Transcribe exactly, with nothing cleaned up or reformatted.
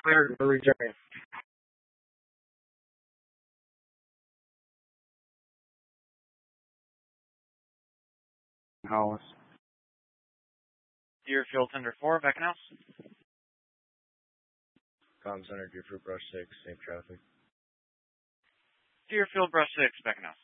cleared for return. Hollis. Deerfield Tender four, back in house. Com Center, Deerfield Brush six, same traffic. Deerfield Brush six, back in house.